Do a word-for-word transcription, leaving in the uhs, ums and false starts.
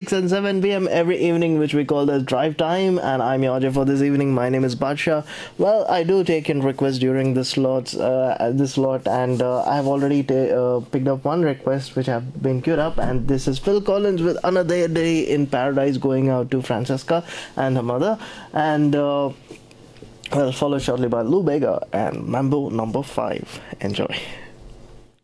six and seven p m every evening, which we call as drive time. And I'm your Ajay for this evening. My name is Badsha. Well, I do take in requests during this slots, uh, this slot, and uh, I've already ta- uh, picked up one request which have been queued up, and this is Phil Collins with Another Day in Paradise, going out to Francesca and her mother. And uh, well, followed shortly by Lou Bega and Mambo Number Five. Enjoy.